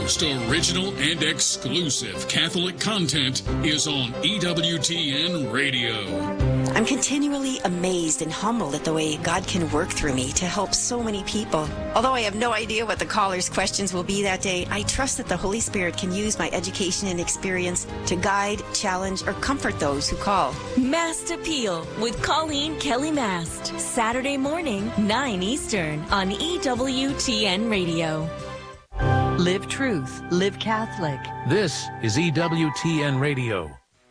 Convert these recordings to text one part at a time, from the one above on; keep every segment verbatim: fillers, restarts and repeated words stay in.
most original and exclusive Catholic content is on E W T N Radio. I'm continually amazed and humbled at the way God can work through me to help so many people. Although I have no idea what the callers' questions will be that day, I trust that the Holy Spirit can use my education and experience to guide, challenge, or comfort those who call. Mast Appeal with Colleen Kelly Mast. Saturday morning, nine Eastern on E W T N Radio. Live truth, live Catholic. This is E W T N Radio.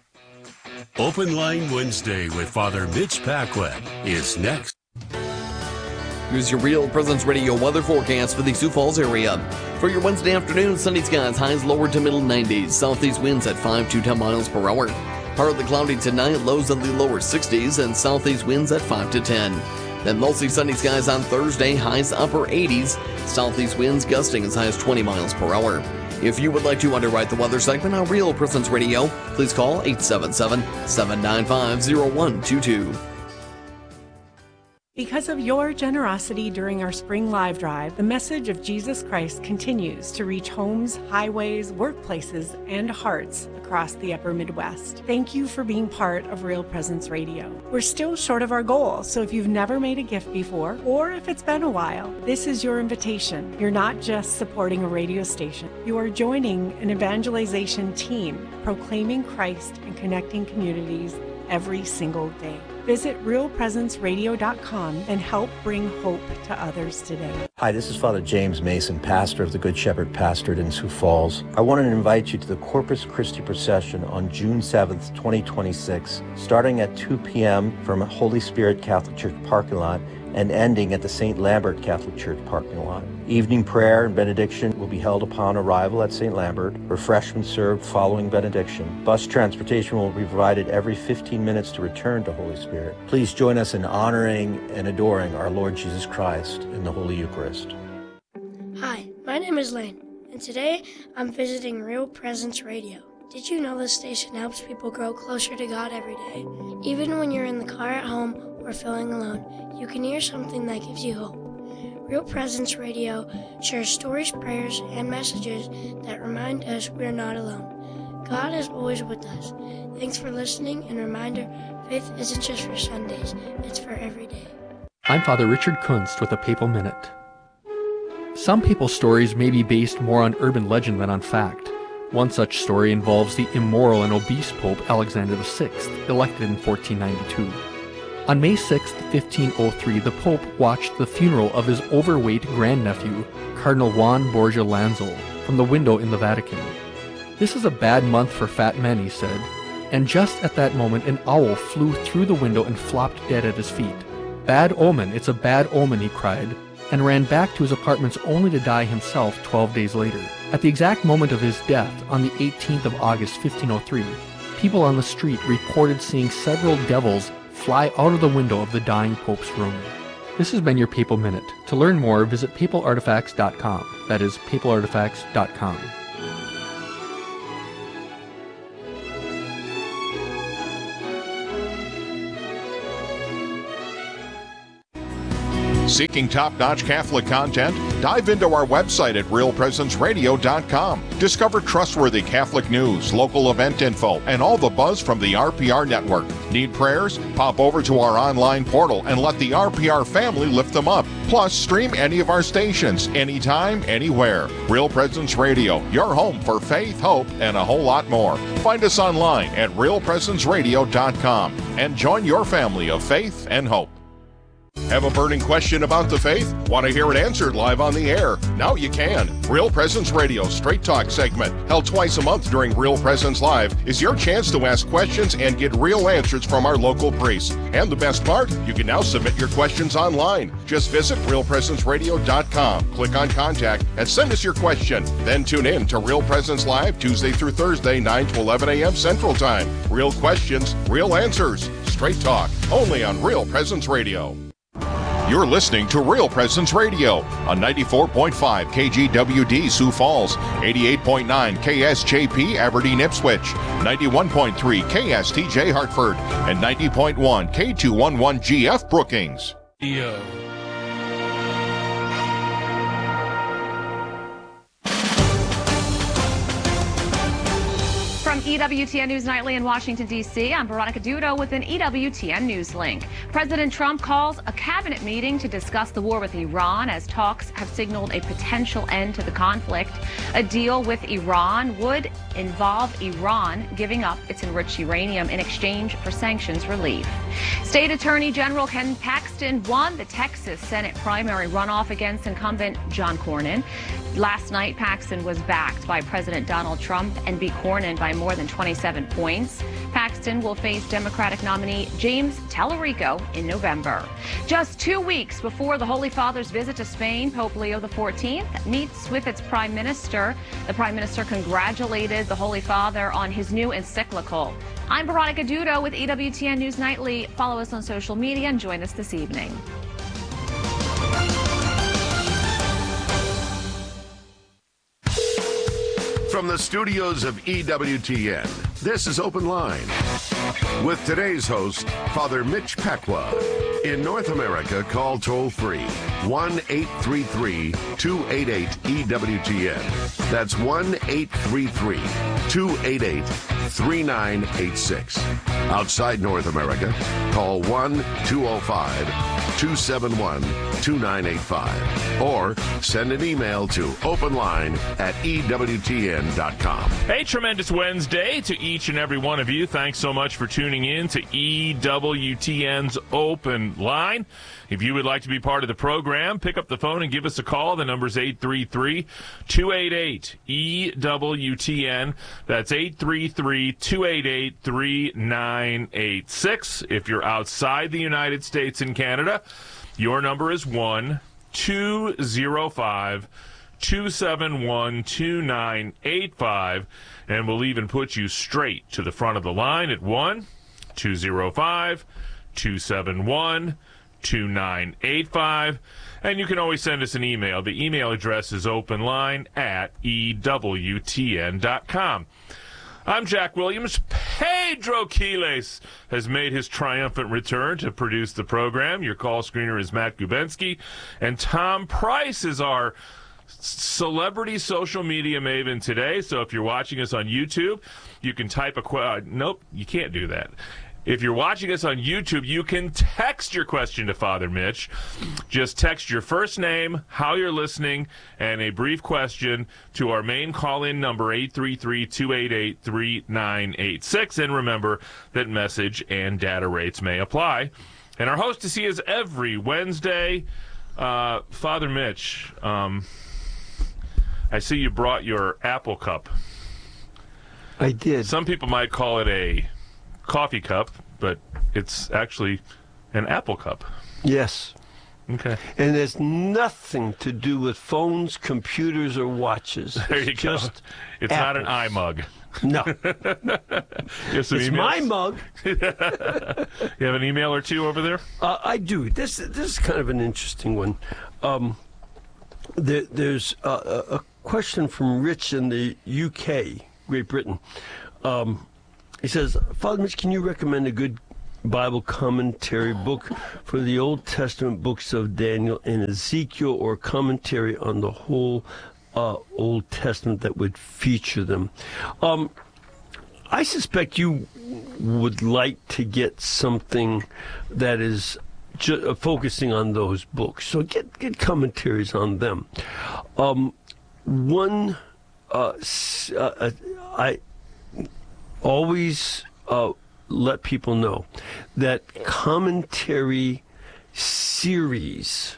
Open Line Wednesday with Father Mitch Paquette is next. Here's your Real Presence Radio weather forecast for the Sioux Falls area. For your Wednesday afternoon, sunny skies, highs lower to middle nineties. Southeast winds at five to ten miles per hour. Partly cloudy tonight, lows in the lower sixties, and southeast winds at five to ten. Then mostly sunny skies on Thursday, highs upper eighties. Southeast winds gusting as high as twenty miles per hour. If you would like to underwrite the weather segment on Real Presence Radio, please call eight seven seven, seven nine five, zero one two two. Because of your generosity during our spring live drive, the message of Jesus Christ continues to reach homes, highways, workplaces, and hearts across the upper Midwest. Thank you for being part of Real Presence Radio. We're still short of our goal, so if you've never made a gift before, or if it's been a while, this is your invitation. You're not just supporting a radio station. You are joining an evangelization team proclaiming Christ and connecting communities every single day. Visit real presence radio dot com and help bring hope to others today. Hi, this is Father James Mason, pastor of the Good Shepherd Pastorate in Sioux Falls. I wanted to invite you to the Corpus Christi procession on June seventh, twenty twenty-six, starting at two p.m. from Holy Spirit Catholic Church parking lot and ending at the Saint Lambert Catholic Church parking lot. Evening prayer and benediction will be held upon arrival at Saint Lambert. Refreshments served following benediction. Bus transportation will be provided every fifteen minutes to return to Holy Spirit. Please join us in honoring and adoring our Lord Jesus Christ in the Holy Eucharist. Hi, my name is Lane, and today I'm visiting Real Presence Radio. Did you know this station helps people grow closer to God every day? Even when you're in the car at home or feeling alone, you can hear something that gives you hope. Real Presence Radio shares stories, prayers, and messages that remind us we're not alone. God is always with us. Thanks for listening, and reminder, faith isn't just for Sundays, it's for every day. I'm Father Richard Kunst with a Papal Minute. Some people's stories may be based more on urban legend than on fact. One such story involves the immoral and obese Pope Alexander the Sixth, elected in fourteen ninety-two. On May sixth, fifteen oh three, the Pope watched the funeral of his overweight grandnephew, Cardinal Juan Borgia Lansel, from the window in the Vatican. "This is a bad month for fat men," he said, and just at that moment an owl flew through the window and flopped dead at his feet. "Bad omen, it's a bad omen," he cried, and ran back to his apartments only to die himself twelve days later. At the exact moment of his death, on the eighteenth of August, fifteen oh three, people on the street reported seeing several devils fly out of the window of the dying Pope's room. This has been your Papal Minute. To learn more, visit papal artifacts dot com. That is papal artifacts dot com. Seeking top-notch Catholic content? Dive into our website at real presence radio dot com. Discover trustworthy Catholic news, local event info, and all the buzz from the R P R network. Need prayers? Pop over to our online portal and let the R P R family lift them up. Plus, stream any of our stations, anytime, anywhere. Real Presence Radio, your home for faith, hope, and a whole lot more. Find us online at real presence radio dot com and join your family of faith and hope. Have a burning question about the faith? Want to hear it answered live on the air? Now you can. Real Presence Radio Straight Talk segment, held twice a month during Real Presence Live, is your chance to ask questions and get real answers from our local priests. And the best part, you can now submit your questions online. Just visit real presence radio dot com, click on Contact, and send us your question. Then tune in to Real Presence Live Tuesday through Thursday, nine to eleven a.m. Central Time. Real questions, real answers. Straight Talk, only on Real Presence Radio. You're listening to Real Presence Radio on ninety-four point five K G W D Sioux Falls, eighty-eight point nine K S J P Aberdeen Ipswich, ninety-one point three K S T J Hartford, and ninety point one K two eleven G F Brookings. Yeah. E W T N News Nightly in Washington, D C, I'm Veronica Dudo with an E W T N News link. President Trump calls a cabinet meeting to discuss the war with Iran as talks have signaled a potential end to the conflict. A deal with Iran would involve Iran giving up its enriched uranium in exchange for sanctions relief. State Attorney General Ken Paxton won the Texas Senate primary runoff against incumbent John Cornyn. Last night, Paxton was backed by President Donald Trump and beat Cornyn by more than twenty-seven points. Paxton will face Democratic nominee James Tallarico in November. Just two weeks before the Holy Father's visit to Spain, Pope Leo the fourteenth meets with its Prime Minister. The Prime Minister congratulated the Holy Father on his new encyclical. I'm Veronica Dudo with E W T N News Nightly. Follow us on social media and join us this evening. From the studios of E W T N, this is Open Line. With today's host, Father Mitch Pacwa. In North America, call toll-free one eight three three, two eight eight, E W T N. That's one eight three three, two eight eight, three nine eight six. Outside North America, call one two oh five, two seven one, two nine eight five. Or send an email to openline at E W T N dot com. A tremendous Wednesday to each and every one of you. Thanks so much for tuning in to E W T N's Open Line. If you would like to be part of the program, pick up the phone and give us a call. The number's eight three three, two eight eight, E W T N. That's eight three three, two eight eight, three nine eight six. If you're outside the United States and Canada, your number is one two zero five, two seven one, two nine eight five, and we'll even put you straight to the front of the line at one two zero five, two seven one, two nine eight five, and you can always send us an email. The email address is openline at E W T N dot com. I'm Jack Williams. Pedro Quiles has made his triumphant return to produce the program. Your call screener is Matt Gubensky, and Tom Price is our celebrity social media maven today. So if you're watching us on YouTube, you can type a question. Uh, nope, you can't do that. If you're watching us on YouTube, you can text your question to Father Mitch. Just text your first name, how you're listening, and a brief question to our main call-in number, eight three three, two eight eight, three nine eight six. And remember that message and data rates may apply. And our hostess, he is every Wednesday. Uh, Father Mitch, um, I see you brought your Apple cup. I did. Some people might call it a coffee cup, but it's actually an Apple cup. Yes. Okay. And there's nothing to do with phones, computers, or watches. There you it's go. Just it's apples. not an iMug. No. It's emails? My mug. You have an email or two over there? Uh, I do. This this is kind of an interesting one. Um, there, there's uh, a question from Rich in the U K, Great Britain. Um, He says, Father Mitch, can you recommend a good Bible commentary book for the Old Testament books of Daniel and Ezekiel, or commentary on the whole uh, Old Testament that would feature them? Um, I suspect you would like to get something that is ju- uh, focusing on those books. So get, get commentaries on them. Um, one, uh, uh, I... always uh, let people know that commentary series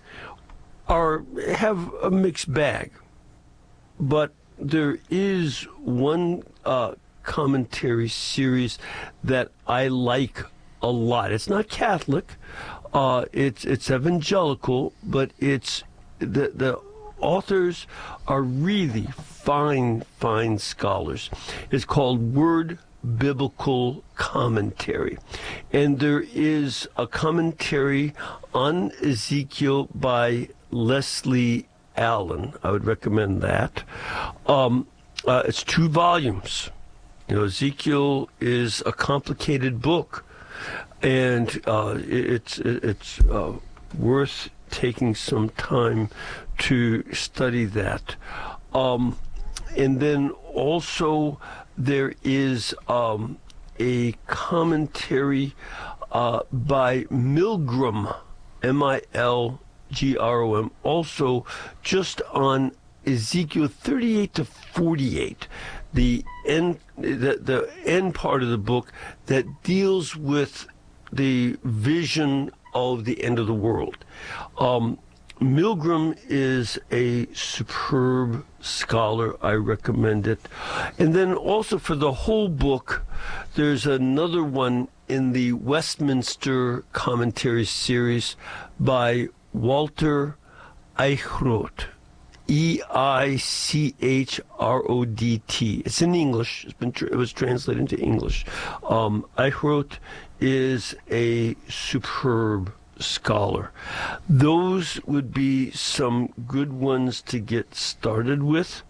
are have a mixed bag, but there is one uh, commentary series that I like a lot. It's not Catholic, uh, it's it's evangelical, but it's the the authors are really fine, fine scholars. It's called Word Biblical Commentary. And there is a commentary on Ezekiel by Leslie Allen. I would recommend that. Um, uh, it's two volumes. You know, Ezekiel is a complicated book, and uh, it's it's uh, worth taking some time to study that. Um, and then also there is um, a commentary uh, by Milgrom, M I L G R O M, also just on Ezekiel thirty-eight to forty-eight, the end, the, the end part of the book that deals with the vision of the end of the world. Um, Milgrom is a superb scholar. I recommend it. And then also for the whole book, there's another one in the Westminster Commentary series by Walter Eichrot. E I C H R O D T. It's in English. It's been tra- it was translated into English. Um, Eichrot is a superb scholar. Those would be some good ones to get started with.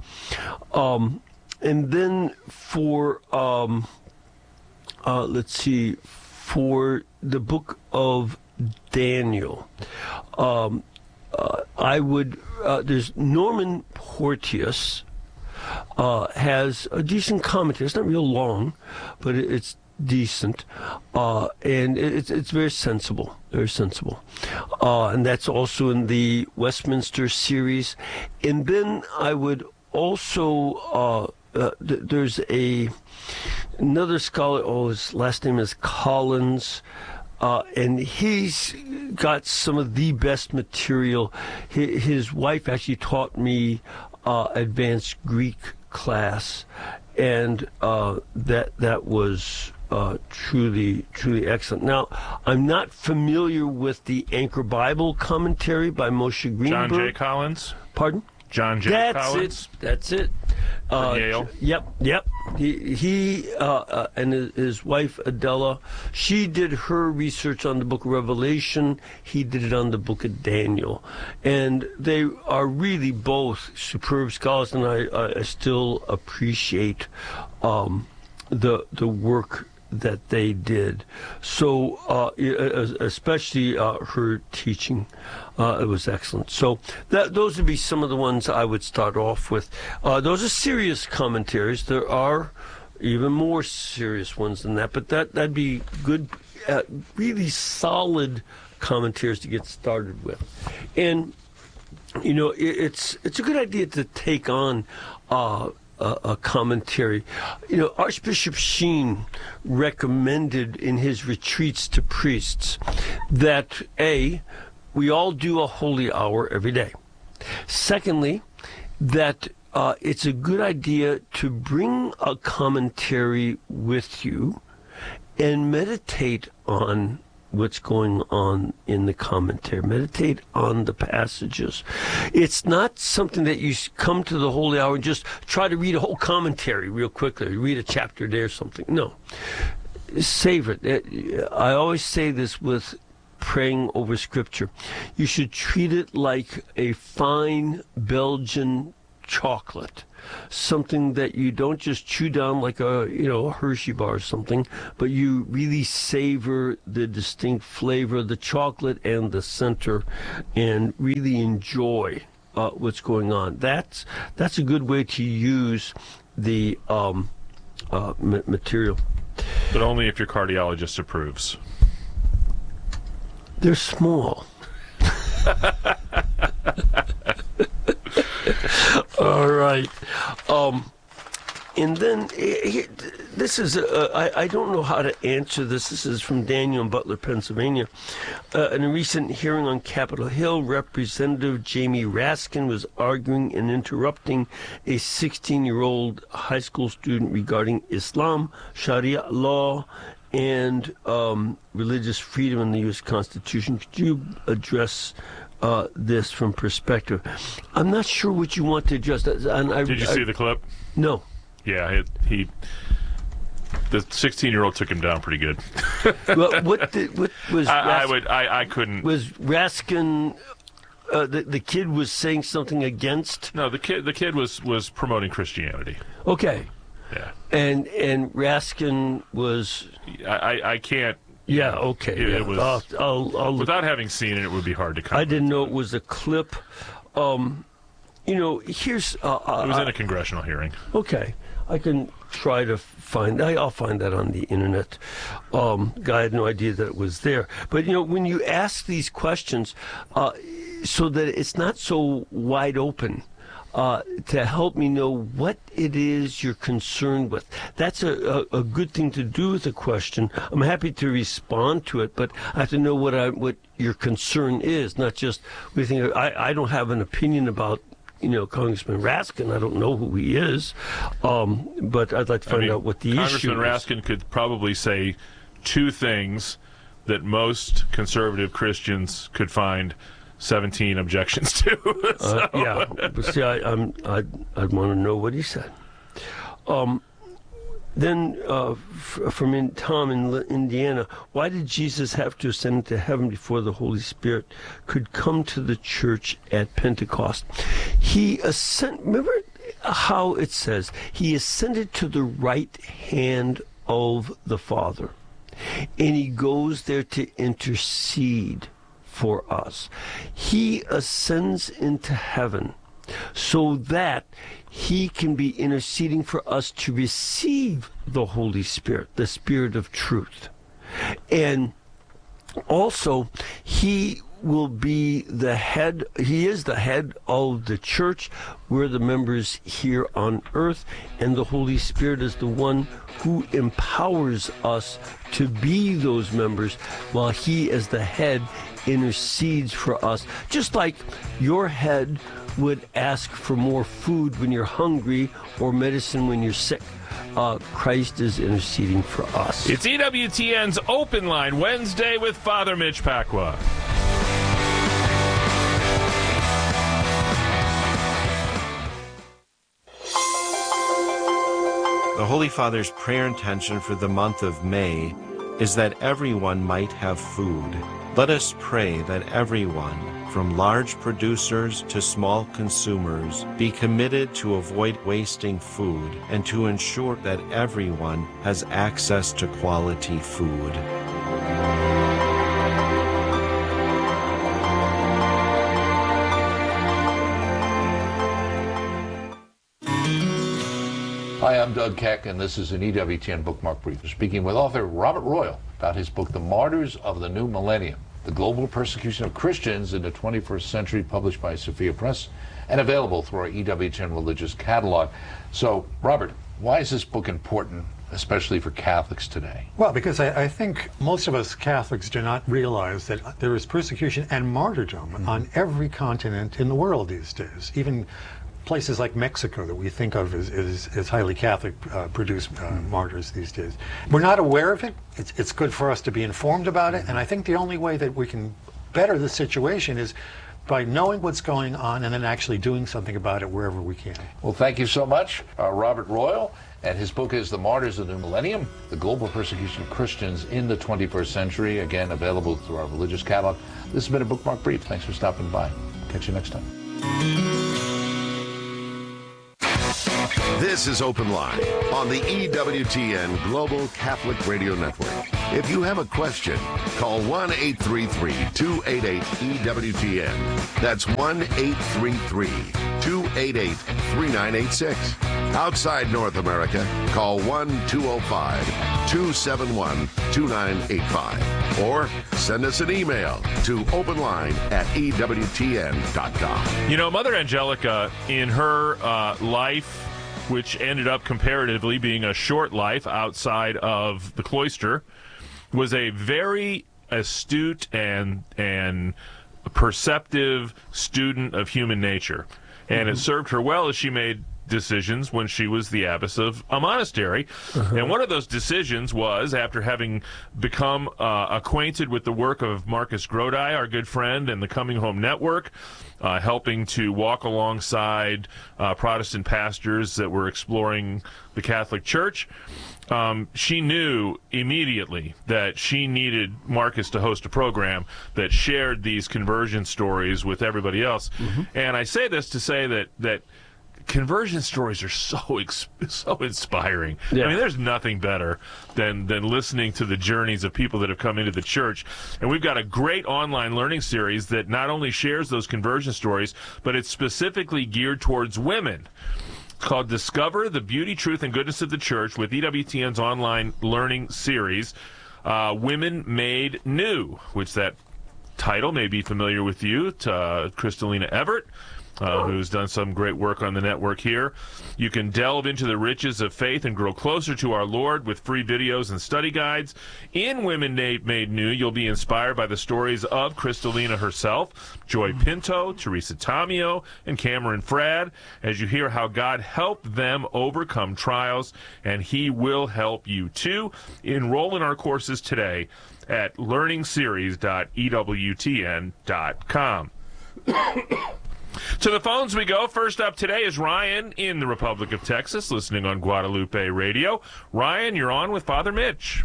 Um, and then for, um, uh, let's see, for the book of Daniel, um, uh, I would, uh, there's Norman Porteous, uh, has a decent commentary. It's not real long, but it, it's decent, uh, and it's it's very sensible, very sensible, uh, and that's also in the Westminster series. And then I would also uh, uh, th- there's a another scholar. Oh, his last name is Collins. Uh, and he's got some of the best material. His, his wife actually taught me uh, advanced Greek class, and uh, that that was uh, truly truly excellent. Now, I'm not familiar with the Anchor Bible commentary by Moshe Greenberg. John J. Collins. Pardon? John J. That's Collins. it. That's it. From Uh, Yale. Yep, yep. He, he uh, uh, and his, his wife Adela, she did her research on the book of Revelation. He did it on the book of Daniel, and they are really both superb scholars. And I, I still appreciate um, the the work that they did. So, uh, especially uh, her teaching, uh, it was excellent. So, that those would be some of the ones I would start off with. Uh, those are serious commentaries. There are even more serious ones than that, but that that'd be good, uh, really solid commentaries to get started with. And you know, it, it's it's a good idea to take on Uh, A, a commentary. You know, Archbishop Sheen recommended in his retreats to priests that, A, we all do a holy hour every day. Secondly, that uh, it's a good idea to bring a commentary with you and meditate on what's going on in the commentary. Meditate on the passages. It's not something that you come to the holy hour and just try to read a whole commentary real quickly, read a chapter a day or something. No. Savor it. I always say this with praying over Scripture. You should treat it like a fine Belgian chocolate. Something that you don't just chew down like a, you know, a Hershey bar or something, but you really savor the distinct flavor of the chocolate and the center and really enjoy uh, what's going on. That's that's a good way to use the um, uh, ma- material. But only if your cardiologist approves. They're small. All right. Um, and then eh, this is, uh, I, I don't know how to answer this. This is from Daniel in Butler, Pennsylvania. Uh, in a recent hearing on Capitol Hill, Representative Jamie Raskin was arguing and interrupting a sixteen-year-old high school student regarding Islam, Sharia law, and um, religious freedom in the U S Constitution. Could you address Uh, this from perspective? I'm not sure what you want to adjust. And I, Did you I, see the clip? No. Yeah, it, he. The sixteen-year-old took him down pretty good. Well, what, did, what was? I, Ras- I would. I, I couldn't. Was Raskin? Uh, the the kid was saying something against. No, the kid. The kid was was promoting Christianity. Okay. Yeah. And and Raskin was. I I, I can't. Yeah, okay. It, yeah. it was, I'll, I'll, I'll without having seen it, it would be hard to comment. I didn't know it was a clip. Um, you know, here's... Uh, it was uh, in a congressional hearing. Okay. I can try to find... I, I'll find that on the internet. Um, I had no idea that it was there. But, you know, when you ask these questions, uh, so that it's not so wide open, uh, to help me know what it is you're concerned with. That's a, a, a good thing to do with a question. I'm happy to respond to it, but I have to know what I, what your concern is, not just... We think I, I don't have an opinion about, you know, Congressman Raskin. I don't know who he is, um, but I'd like to find I mean, out what the issue is. Congressman Raskin could probably say two things that most conservative Christians could find seventeen objections to. so. uh, yeah, but see, I, I'm, I'd, I'd want to know what he said. Um, then uh, f- from in, Tom in Indiana, why did Jesus have to ascend to heaven before the Holy Spirit could come to the church at Pentecost? He ascended, remember how it says, he ascended to the right hand of the Father, and he goes there to intercede for us. He ascends into heaven so that he can be interceding for us to receive the Holy Spirit, the Spirit of truth. And also, he will be the head, he is the head of the church. We're the members here on earth, and the Holy Spirit is the one who empowers us to be those members, while he, as the head, intercedes for us. Just like your head would ask for more food when you're hungry or medicine when you're sick. Uh, Christ is interceding for us. It's E W T N's Open Line, Wednesday with Father Mitch Pacwa. The Holy Father's prayer intention for the month of May is that everyone might have food. Let us pray that everyone, from large producers to small consumers, be committed to avoid wasting food and to ensure that everyone has access to quality food. Hi, I'm Doug Keck, and this is an E W T N Bookmark Brief. Speaking with author Robert Royal about his book, The Martyrs of the New Millennium, The Global Persecution of Christians in the twenty-first Century, published by Sophia Press, and available through our E W T N Religious Catalog. So, Robert, why is this book important, especially for Catholics today? Well, because I, I think most of us Catholics do not realize that there is persecution and martyrdom mm-hmm. on every continent in the world these days. Even places like Mexico that we think of as, as, as highly Catholic uh, produce uh, martyrs these days. We're not aware of it. It's, it's good for us to be informed about it, and I think the only way that we can better the situation is by knowing what's going on and then actually doing something about it wherever we can. Well, thank you so much, uh, Robert Royal, and his book is The Martyrs of the New Millennium, The Global Persecution of Christians in the twenty-first Century, again, available through our religious catalog. This has been a Bookmark Brief. Thanks for stopping by. Catch you next time. This is Open Line on the E W T N Global Catholic Radio Network. If you have a question, call one eight three three, two eight eight, E W T N. That's one eight three three, two eight eight, three nine eight six. Outside North America, call one two zero five, two seven one, two nine eight five. Or send us an email to openline at E W T N dot com. You know, Mother Angelica, in her uh, life, which ended up comparatively being a short life outside of the cloister, was a very astute and and perceptive student of human nature. And mm-hmm. it served her well as she made decisions when she was the abbess of a monastery. Uh-huh. And one of those decisions was, after having become uh, acquainted with the work of Marcus Grodi, our good friend, and the Coming Home Network, uh, helping to walk alongside uh, Protestant pastors that were exploring the Catholic Church, um, she knew immediately that she needed Marcus to host a program that shared these conversion stories with everybody else. Mm-hmm. And I say this to say that that conversion stories are so ex- so inspiring. Yeah. I mean, there's nothing better than than listening to the journeys of people that have come into the church. And we've got a great online learning series that not only shares those conversion stories, but it's specifically geared towards women, called Discover the Beauty, Truth, and Goodness of the Church with E W T N's online learning series, uh, Women Made New, which that title may be familiar with you, to uh, Kristalina Everett, Uh, who's done some great work on the network here. You can delve into the riches of faith and grow closer to our Lord with free videos and study guides. In Women Made New, you'll be inspired by the stories of Kristalina herself, Joy Pinto, Teresa Tomeo, and Cameron Frad, as you hear how God helped them overcome trials, and He will help you too. Enroll in our courses today at learning series dot E W T N dot com. To the phones we go. First up today is Ryan in the Republic of Texas, listening on Guadalupe Radio. Ryan, you're on with Father Mitch.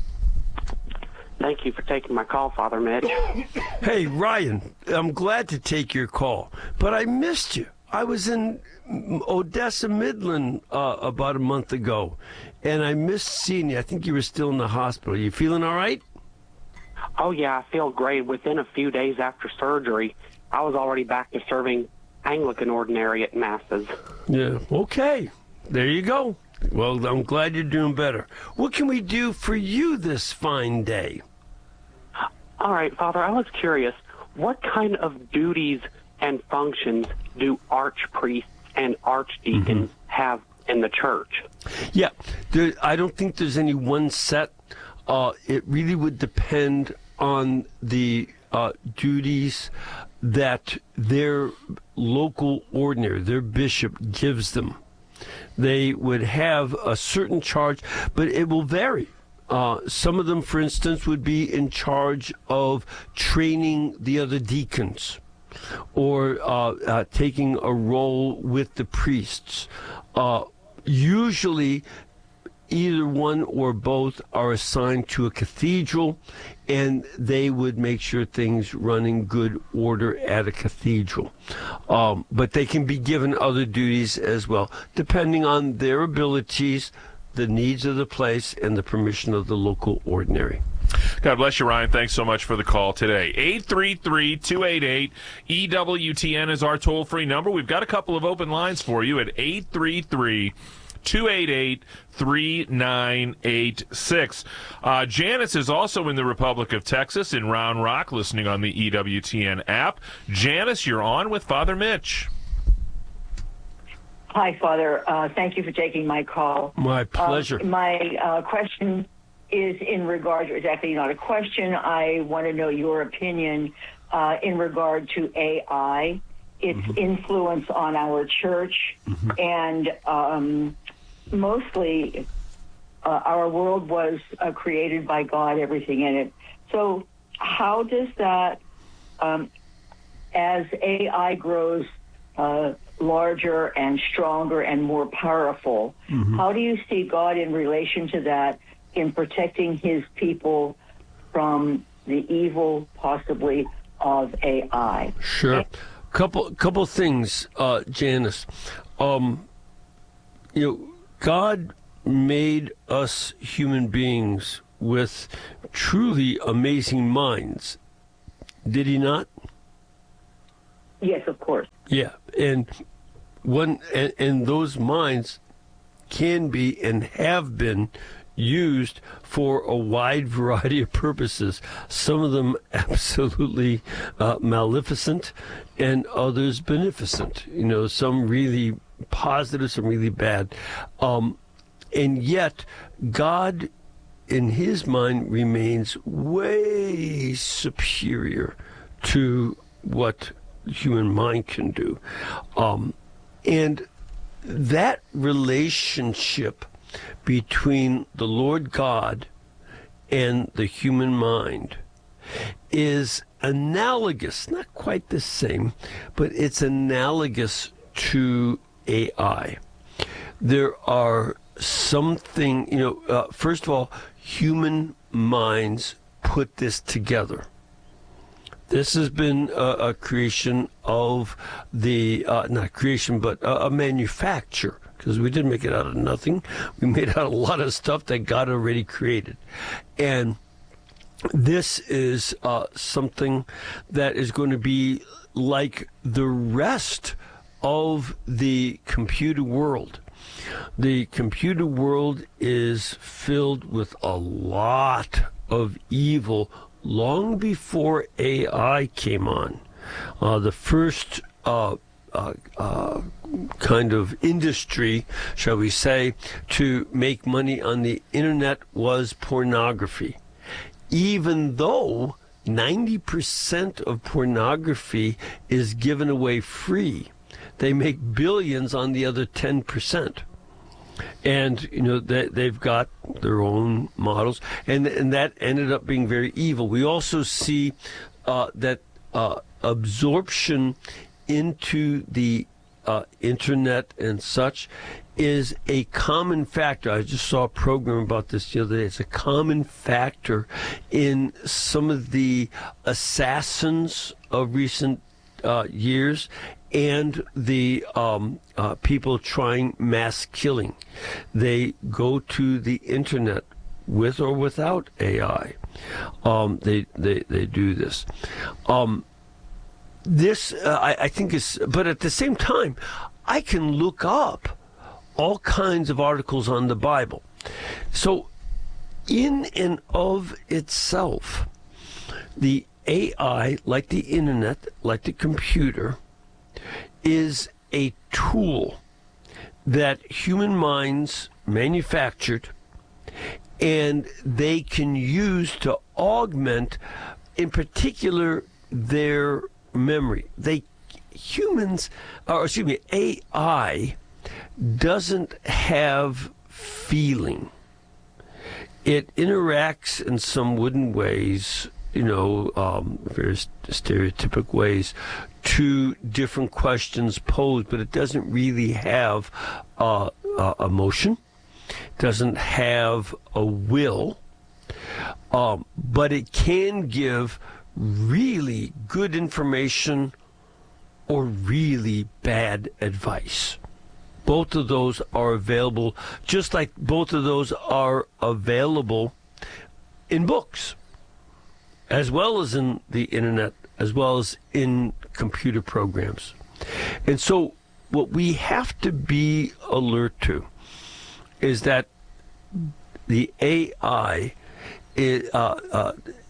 Thank you for taking my call, Father Mitch. Hey, Ryan, I'm glad to take your call, but I missed you. I was in Odessa, Midland uh, about a month ago, and I missed seeing you. I think you were still in the hospital. You feeling all right? Oh, yeah, I feel great. Within a few days after surgery, I was already back to serving Anglican ordinary at Masses. Yeah, okay. There you go. Well, I'm glad you're doing better. What can we do for you this fine day? All right, Father, I was curious, what kind of duties and functions do archpriests and archdeacons mm-hmm. have in the church? Yeah, there, I don't think there's any one set. Uh, it really would depend on the uh, duties that their local ordinary, their bishop, gives them. They would have a certain charge, but it will vary. Uh, some of them, for instance, would be in charge of training the other deacons or uh, uh, taking a role with the priests. Uh, usually, either one or both are assigned to a cathedral, and they would make sure things run in good order at a cathedral. Um, but they can be given other duties as well, depending on their abilities, the needs of the place, and the permission of the local ordinary. God bless you, Ryan. Thanks so much for the call today. eight three three, two eight eight, E W T N is our toll-free number. We've got a couple of open lines for you at eight three three, two eight eight, three nine eight six. Uh, Janice is also in the Republic of Texas in Round Rock, listening on the E W T N app. Janice, you're on with Father Mitch. Hi, Father. Uh, thank you for taking my call. My pleasure. Uh, my uh, question is in regard to, it's actually not a question. I want to know your opinion uh, in regard to A I, its mm-hmm. influence on our church, mm-hmm. and um, mostly uh, our world was uh, created by God, everything in it. So how does that, um, as A I grows uh, larger and stronger and more powerful, mm-hmm. how do you see God in relation to that in protecting his people from the evil, possibly, of A I? Sure. Couple couple things, uh, Janice. Um, you know, God made us human beings with truly amazing minds. Did he not? Yes, of course. Yeah, and one and, and those minds can be and have been used for a wide variety of purposes. Some of them absolutely uh, maleficent, and others beneficent. You know, some really positive, some really bad. Um, and yet, God, in his mind, remains way superior to what human mind can do. Um, and that relationship between the Lord God and the human mind is analogous, not quite the same, but it's analogous to A I. There are something, you know, uh, first of all, human minds put this together. This has been a, a creation of the, uh, not creation, but a, a manufacture, because we didn't make it out of nothing. We made out a lot of stuff that God already created. And this is uh, something that is going to be like the rest of the computer world. The computer world is filled with a lot of evil long before A I came on. Uh, the first uh, uh, uh, kind of industry, shall we say, to make money on the internet was pornography. Even though ninety percent of pornography is given away free, they make billions on the other ten percent. And, you know, they, they've got their own models, and and that ended up being very evil. We also see uh, that uh, absorption into the uh, internet and such is a common factor. I just saw a program about this the other day. It's a common factor in some of the assassins of recent uh, years and the um, uh, people trying mass killing. They go to the internet with or without A I. Um, they, they they do this. Um, this uh, I, I think is, but at the same time, I can look up all kinds of articles on the Bible. So, in and of itself, the A I, like the internet, like the computer, is a tool that human minds manufactured, and they can use to augment, in particular, their memory. They humans, or excuse me, A I doesn't have feeling. It interacts in some wooden ways, you know, um, very stereotypic ways, to different questions posed, but it doesn't really have uh, uh, emotion, doesn't have a will, um, but it can give really good information or really bad advice. Both of those are available, just like both of those are available in books, as well as in the internet, as well as in computer programs. And so what we have to be alert to is that the A I, is, uh, uh,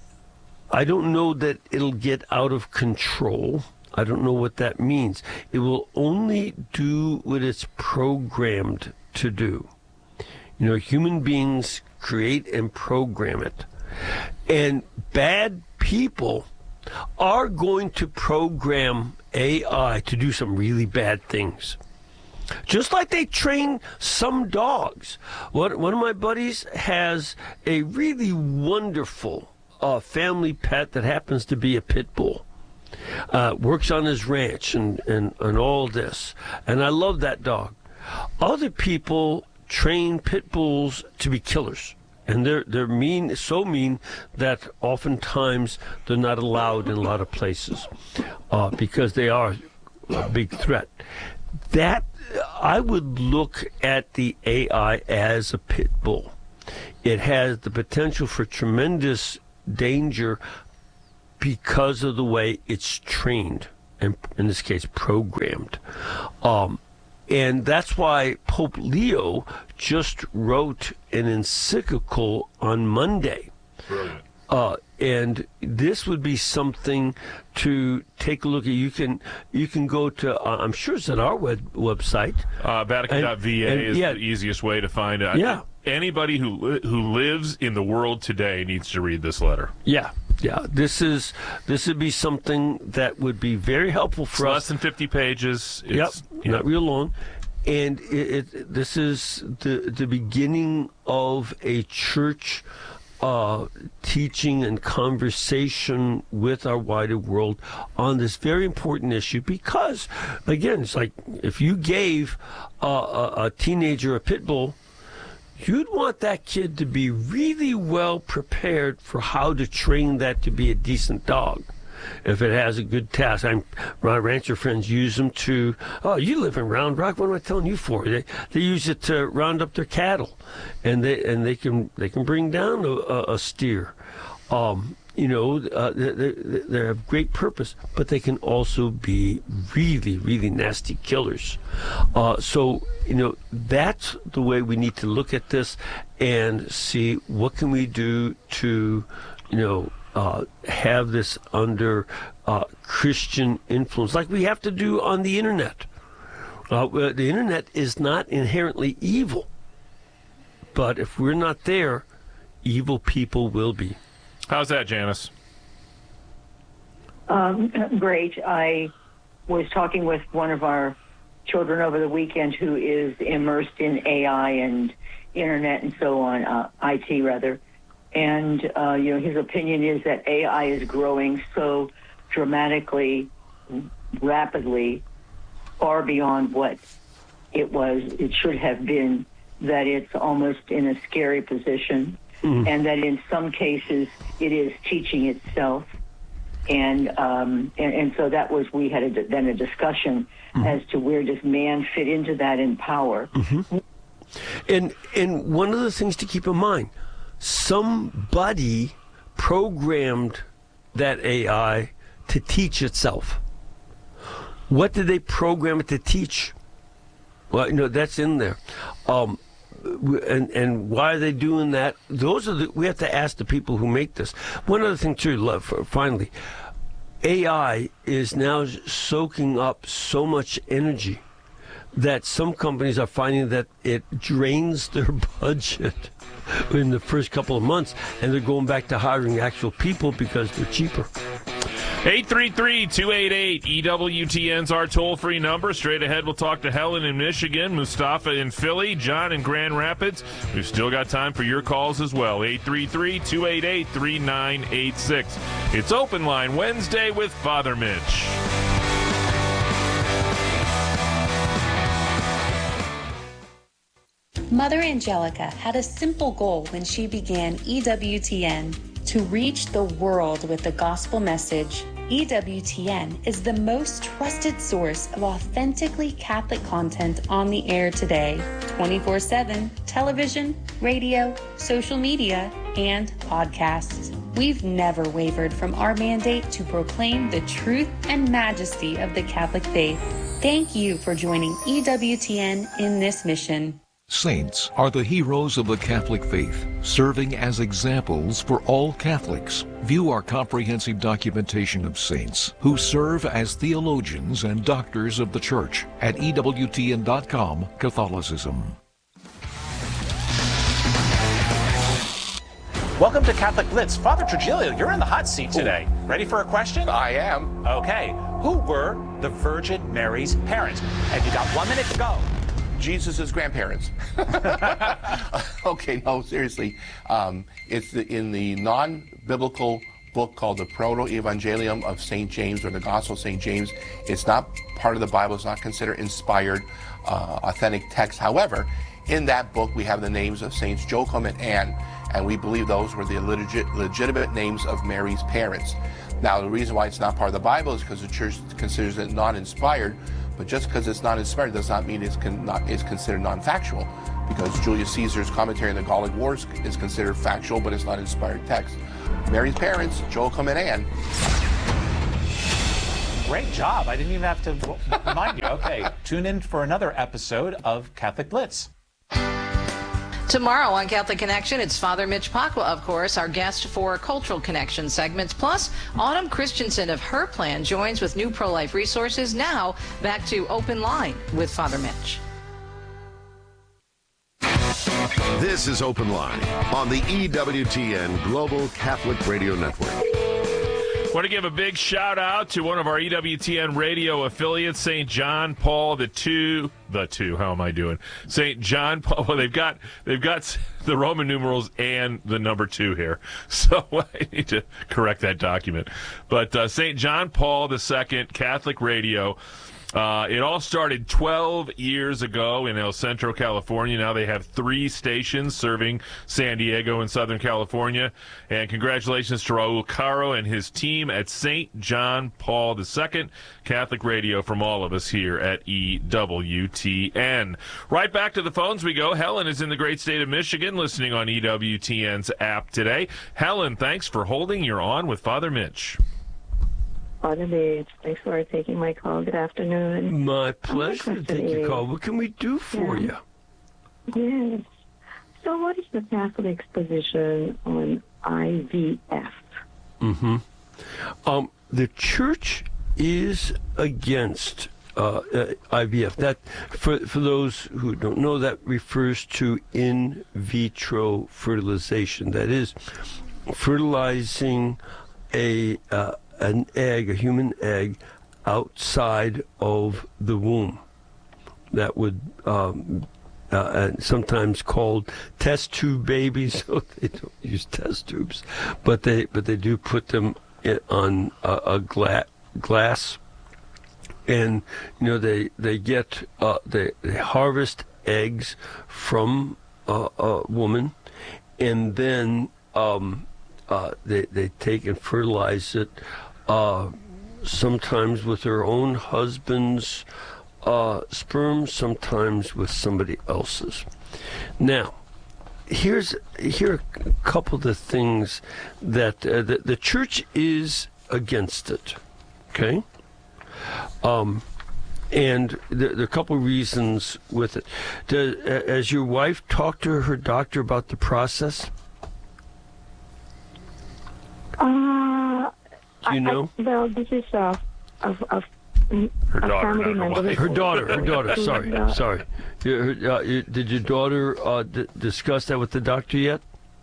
I don't know that it'll get out of control. I don't know what that means. It will only do what it's programmed to do. You know, human beings create and program it. And bad people are going to program A I to do some really bad things. Just like they train some dogs. One, one of my buddies has a really wonderful uh, family pet that happens to be a pit bull. Uh, works on his ranch and, and, and all this. And I love that dog. Other people train pit bulls to be killers. And they're they're mean, so mean that oftentimes they're not allowed in a lot of places uh, because they are a big threat. That I would look at the A I as a pit bull. It has the potential for tremendous danger because of the way it's trained, and in this case, programmed. Um, and that's why Pope Leo just wrote an encyclical on Monday. Brilliant. Uh, and this would be something to take a look at. You can you can go to, uh, I'm sure it's at our web, website. Uh, Vatican dot V A is yeah, the easiest way to find it. Yeah. Anybody who who lives in the world today needs to read this letter. Yeah. Yeah, this is this would be something that would be very helpful for it's us. Less than fifty pages. It's, yep, you know. Not real long, and it, it, this is the the beginning of a church uh, teaching and conversation with our wider world on this very important issue. Because, again, it's like if you gave uh, a, a teenager a pit bull, you'd want that kid to be really well prepared for how to train that to be a decent dog. If it has a good task, I'm, my rancher friends use them to, oh, you live in Round Rock, what am I telling you for? They, they use it to round up their cattle, and they and they can they can bring down a, a, a steer. Um, you know, uh, they, they, they have great purpose, but they can also be really, really nasty killers. Uh, so, you know, that's the way we need to look at this and see what can we do to, you know, uh, have this under uh, Christian influence, like we have to do on the internet. Uh, the internet is not inherently evil, but if we're not there, evil people will be. How's that, Janice? Um, great. I was talking with one of our children over the weekend who is immersed in A I and internet and so on, uh, I T rather. And, uh, you know, his opinion is that A I is growing so dramatically, rapidly, far beyond what it was, it should have been, that it's almost in a scary position. Mm. And that in some cases it is teaching itself, and um, and, and so that was we had a, then a discussion mm. as to where does man fit into that in power. Mm-hmm. And and one of the things to keep in mind, somebody programmed that A I to teach itself. What did they program it to teach? Well, you know, that's in there. Um, And and why are they doing that? Those are the, we have to ask the people who make this. One other thing too, love, finally, A I is now soaking up so much energy that some companies are finding that it drains their budget in the first couple of months, and they're going back to hiring actual people because they're cheaper. eight three three, two eight eight, E W T N's our toll-free number. Straight ahead, we'll talk to Helen in Michigan, Mustafa in Philly, John in Grand Rapids. We've still got time for your calls as well. eight three three, two eight eight, three nine eight six. It's Open Line Wednesday with Father Mitch. Mother Angelica had a simple goal when she began E W T N: to reach the world with the gospel message. E W T N is the most trusted source of authentically Catholic content on the air today, twenty-four seven, television, radio, social media, and podcasts. We've never wavered from our mandate to proclaim the truth and majesty of the Catholic faith. Thank you for joining E W T N in this mission. Saints are the heroes of the Catholic faith, serving as examples for all Catholics. View our comprehensive documentation of saints who serve as theologians and doctors of the Church at E W T N dot com Catholicism. Welcome to Catholic Blitz. Father Trujillo, you're in the hot seat today. Ooh. Ready for a question? I am. Okay. Who were the Virgin Mary's parents? And you got one minute to go. Jesus' grandparents. Okay, no, seriously. Um, it's the, in the non-biblical book called the Proto-Evangelium of Saint James, or the Gospel of Saint James. It's not part of the Bible. It's not considered inspired, uh, authentic text. However, in that book, we have the names of Saints Joachim and Anne, and we believe those were the legit, legitimate names of Mary's parents. Now, the reason why it's not part of the Bible is because the Church considers it non-inspired. But just because it's not inspired does not mean it's, con- not, it's considered non-factual, because Julius Caesar's commentary on the Gallic Wars is considered factual, but it's not inspired text. Mary's parents, Joachim and Anne. Great job. I didn't even have to remind you. Okay, tune in for another episode of Catholic Blitz. Tomorrow on Catholic Connection, it's Father Mitch Pacwa, of course, our guest for Cultural Connection segments. Plus, Autumn Christensen of Her Plan joins with new pro-life resources. Now, back to Open Line with Father Mitch. This is Open Line on the E W T N Global Catholic Radio Network. Want to give a big shout out to one of our E W T N radio affiliates, Saint John Paul the Two. The Two. How am I doing? Saint John Paul. Well, they've got they've got the Roman numerals and the number two here, so I need to correct that document. But uh, Saint John Paul the Second Catholic Radio. Uh, it all started twelve years ago in El Centro, California. Now they have three stations serving San Diego and Southern California. And congratulations to Raul Caro and his team at Saint John Paul the Second Catholic Radio from all of us here at E W T N. Right back to the phones we go. Helen is in the great state of Michigan listening on E W T N's app today. Helen, thanks for holding. You're on with Father Mitch. Father Mitch, thanks for taking my call. Good afternoon. My pleasure to take your call. What can we do for yeah. you? Yes. So what is the Catholic's position on I V F? Mm-hmm. Um, the Church is against uh, uh, I V F. That, for for those who don't know, that refers to in vitro fertilization. That is, fertilizing a uh, an egg, a human egg, outside of the womb. That would um, uh, sometimes called test tube babies. So they don't use test tubes, but they but they do put them in, on a, a gla- glass, and you know they they get uh, they, they harvest eggs from uh, a woman, and then um, uh, they they take and fertilize it. Uh, sometimes with her own husband's uh, sperm, sometimes with somebody else's. Now, here's here are a couple of the things that uh, the, the Church is against it. Okay, um, and there, there are a couple of reasons with it. Does, has your wife talked to her doctor about the process? Uh, Do you know? I, well, this is a, a, a, Her a daughter, family member. Her daughter, her daughter, sorry, Uh, sorry. Your- her- uh, you- did your daughter uh, d- discuss that with the doctor yet?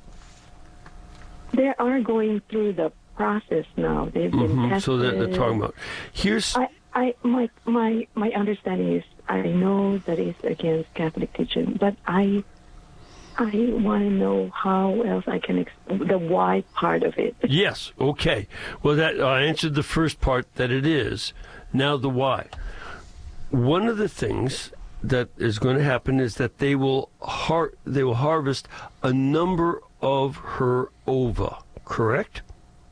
They are going through the process now. They've been Mhm, tested. so they're, they're talking about. Here's. I, I, my, my, my understanding is I know that it's against Catholic teaching, but I, I want to know how else I can explain the why part of it. Yes, okay. Well, that I answered the first part that it is. Now the why. One of the things that is going to happen is that they will har- they will harvest a number of her ova, correct?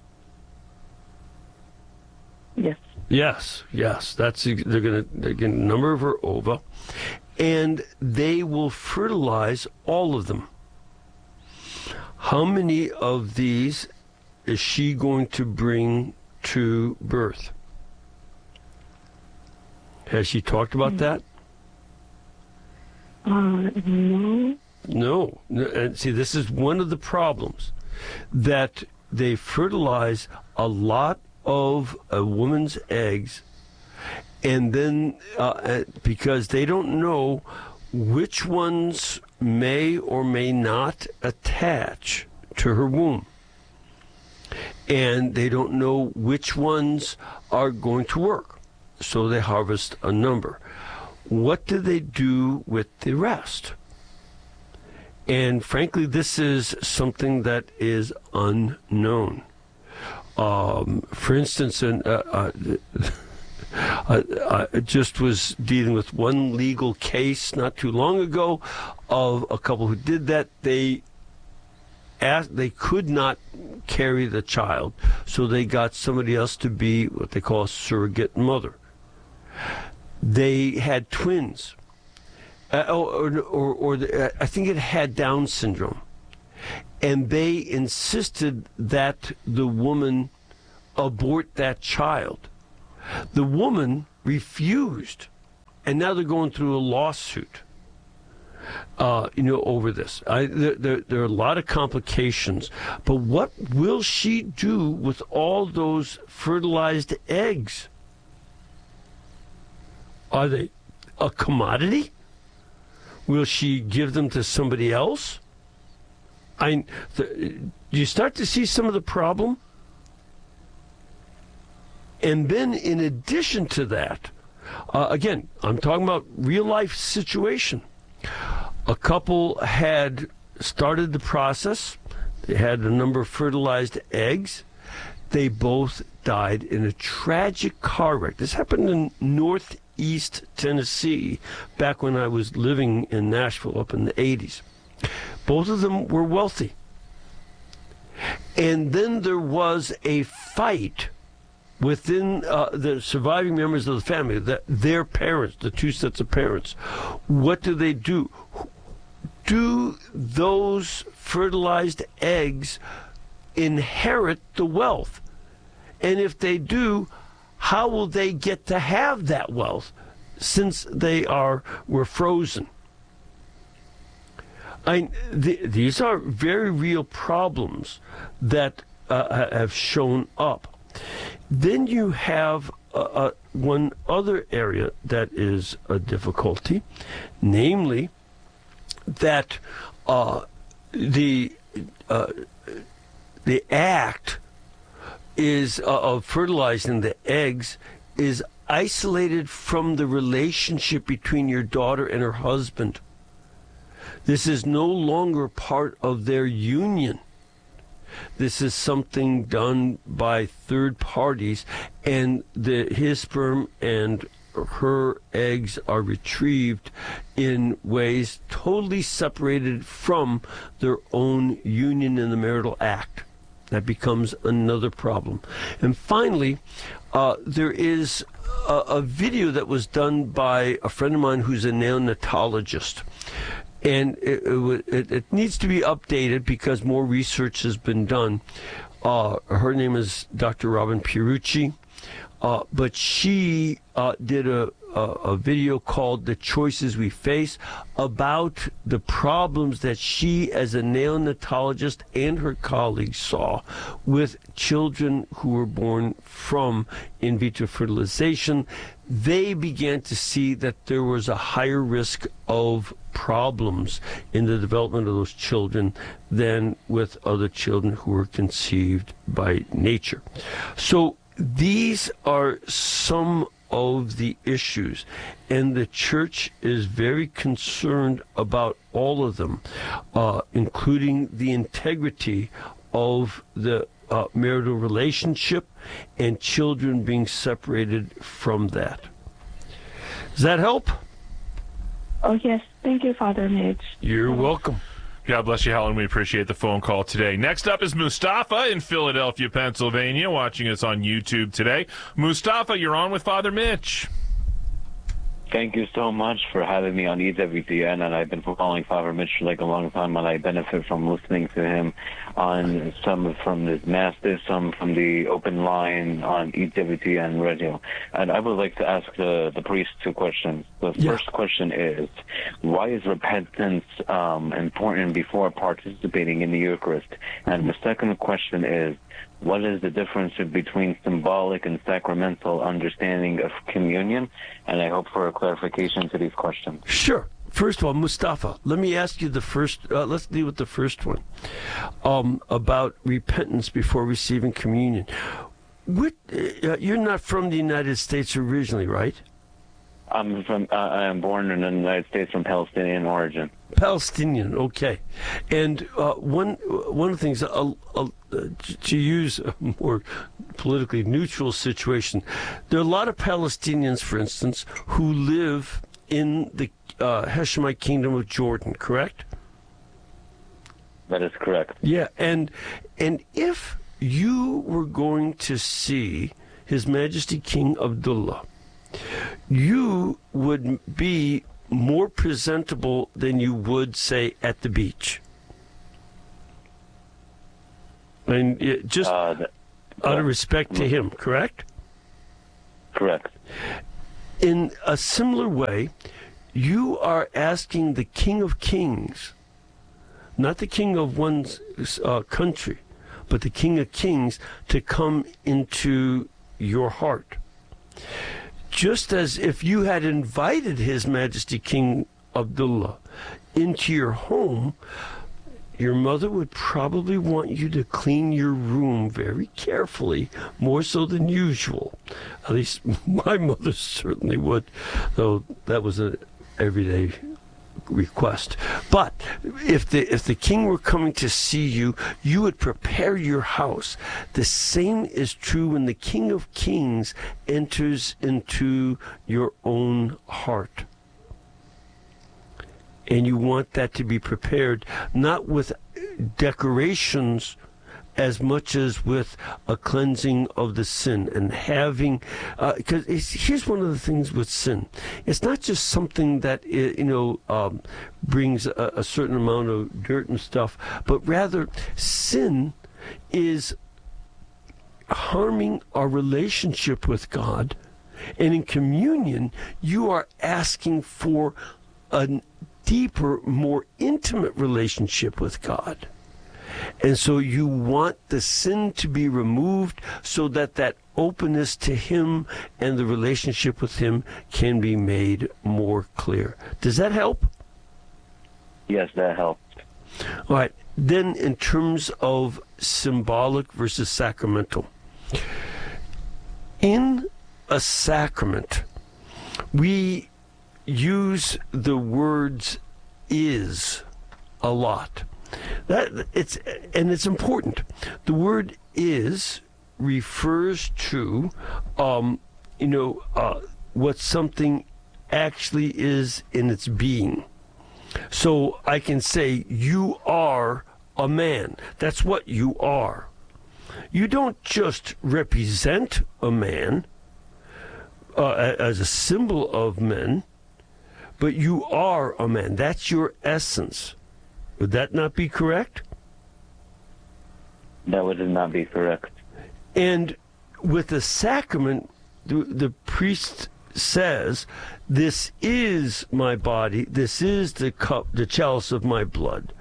Yes. Yes, yes. That's they're going to they get a number of her ova, and they will fertilize all of them. How many of these is she going to bring to birth? Has she talked about that? Uh, no. No. No. And see, this is one of the problems, that they fertilize a lot of a woman's eggs, and then uh, because they don't know which ones may or may not attach to her womb, and they don't know which ones are going to work, so they harvest a number. What do they do with the rest? And frankly, this is something that is unknown. Um, for instance, in, uh, uh, I, I just was dealing with one legal case not too long ago of a couple who did that. They asked, they could not carry the child, so they got somebody else to be what they call a surrogate mother. They had twins, uh, or, or, or the, I think it had Down syndrome. And they insisted that the woman abort that child. The woman refused, and now they're going through a lawsuit, uh, you know, over this. I, there, there, there are a lot of complications, but what will she do with all those fertilized eggs? Are they a commodity? Will she give them to somebody else? I, the, you start to see some of the problem? And then in addition to that, uh, again, I'm talking about real life situation. A couple had started the process. They had a number of fertilized eggs. They both died in a tragic car wreck. This happened in Northeast East Tennessee back when I was living in Nashville up in the eighties. Both of them were wealthy. And then there was a fight within uh, the surviving members of the family, that their parents, the two sets of parents. What do they do? Do those fertilized eggs inherit the wealth? And if they do, how will they get to have that wealth since they are were frozen? I, the, these are very real problems that uh, have shown up. Then you have uh, uh, one other area that is a difficulty, namely that uh, the uh, the act is uh, of fertilizing the eggs is isolated from the relationship between your daughter and her husband. This is no longer part of their union. This is something done by third parties, and the, his sperm and her eggs are retrieved in ways totally separated from their own union in the marital act. That becomes another problem. And finally, uh, there is a, a video that was done by a friend of mine who's a neonatologist. And it, it, it needs to be updated because more research has been done. Uh, her name is Doctor Robin Pierucci, uh, but she uh, did a, a, a video called The Choices We Face about the problems that she, as a neonatologist, and her colleagues saw with children who were born from in vitro fertilization. They began to see that there was a higher risk of problems in the development of those children than with other children who were conceived by nature. So these are some of the issues, and the church is very concerned about all of them, uh, including the integrity of the Uh, marital relationship and children being separated from that. Does that help? Oh, yes. Thank you, Father Mitch. You're welcome. God bless you, Helen. We appreciate the phone call today. Next up is Mustafa in Philadelphia, Pennsylvania, watching us on YouTube today. Mustafa, you're on with Father Mitch. Thank you so much for having me on E W T N, and I've been following Father Mitch for like a long time, and I benefit from listening to him on some from his masters, some from the open line on E W T N radio. And I would like to ask the, the priest two questions. The yeah. first question is, why is repentance um, important before participating in the Eucharist? And the second question is, what is the difference between symbolic and sacramental understanding of communion? And I hope for a clarification to these questions. Sure. First of all, Mustafa, let me ask you the first, uh, let's deal with the first one, um, about repentance before receiving communion. What, uh, you're not from the United States originally, right? I'm from, uh, I am born in the United States from Palestinian origin. Palestinian, okay. And uh, one one of the things, uh, uh, to use a more politically neutral situation, there are a lot of Palestinians, for instance, who live in the uh, Hashemite Kingdom of Jordan, correct? That is correct. Yeah, and and if you were going to see His Majesty King Abdullah, you would be more presentable than you would, say, at the beach. And it just uh, that, out of respect to him, correct? Correct. In a similar way, you are asking the King of Kings, not the king of one's uh, country, but the King of Kings, to come into your heart. Just as if you had invited His Majesty King Abdullah into your home, your mother would probably want you to clean your room very carefully, more so than usual. At least my mother certainly would, though that was an everyday request. But if the if the king were coming to see you, you would prepare your house. The same is true when the King of Kings enters into your own heart. And you want that to be prepared, not with decorations as much as with a cleansing of the sin and having, because uh, here's one of the things with sin. It's not just something that, you know, um, brings a, a certain amount of dirt and stuff, but rather sin is harming our relationship with God. And in communion, you are asking for a deeper, more intimate relationship with God. And so you want the sin to be removed so that that openness to Him and the relationship with Him can be made more clear. Does that help? Yes, that helps. All right. Then in terms of symbolic versus sacramental. In a sacrament, we use the words is a lot. That it's and it's important. The word is refers to, um, you know, uh, what something actually is in its being. So I can say you are a man. That's what you are. You don't just represent a man uh, as a symbol of men, but you are a man. That's your essence. Would that not be correct? That would not be correct. And with the sacrament, the, the priest says, this is my body, this is the cup, the chalice of my blood.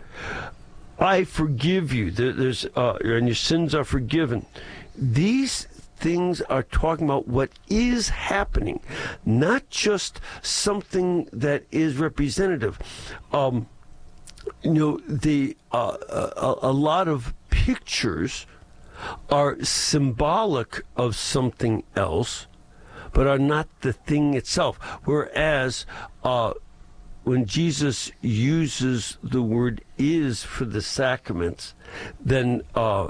I forgive you, there, there's, uh, and your sins are forgiven. These things are talking about what is happening, not just something that is representative. Um, You know, the uh, a, a lot of pictures are symbolic of something else, but are not the thing itself. Whereas uh, when Jesus uses the word is for the sacraments, then uh,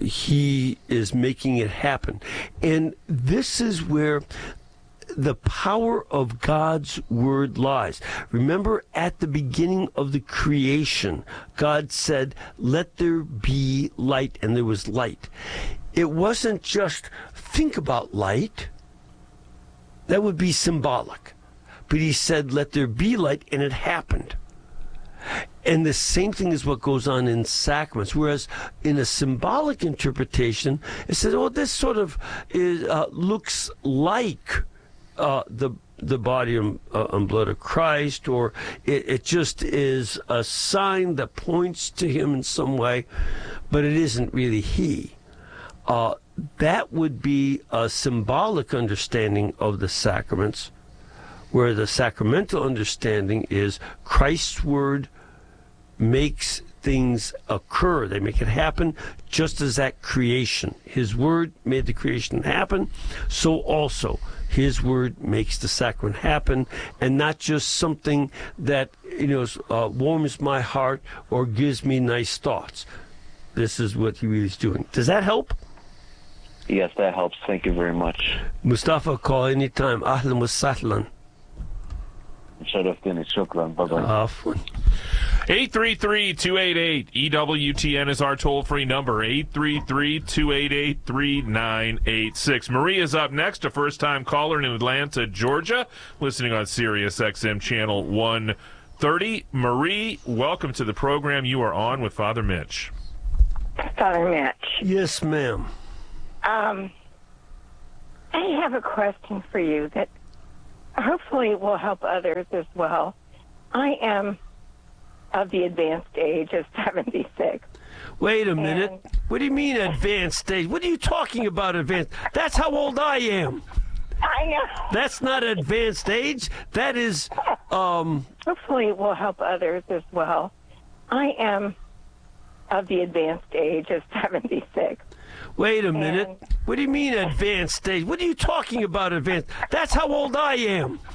he is making it happen. And this is where the power of God's word lies. Remember, at the beginning of the creation, God said, let there be light, and there was light. It wasn't just think about light. That would be symbolic. But he said, let there be light, and it happened. And the same thing is what goes on in sacraments. Whereas in a symbolic interpretation, it says, oh, this sort of is, uh, looks like Uh, the the body and, uh, and blood of Christ, or it, it just is a sign that points to Him in some way, but it isn't really He. Uh, that would be a symbolic understanding of the sacraments, where the sacramental understanding is Christ's word makes things occur. They make it happen, just as that creation. His word made the creation happen, so also His word makes the sacrament happen, and not just something that, you know, uh, warms my heart or gives me nice thoughts. This is what he really is doing. Does that help? Yes, that helps. Thank you very much. Mustafa, call anytime. Ahlan wa sahlan. شرفتني. شكرا. Bye-bye. عفوا. eight three three, two eight eight, E W T N is our toll-free number, eight three three, two eight eight, three nine eight six. Maria's up next, a first-time caller in Atlanta, Georgia, listening on Sirius X M Channel one thirty. Marie, welcome to the program. You are on with Father Mitch. Father Mitch. Yes, ma'am. Um, I have a question for you that hopefully will help others as well. I am of the advanced age of seventy-six. Wait a minute. And what do you mean advanced age? What are you talking about advanced? That's how old I am. I know. That's not advanced age. That is, um... hopefully it will help others as well. I am of the advanced age of seventy-six. Wait a minute. And what do you mean advanced age? What are you talking about advanced? That's how old I am.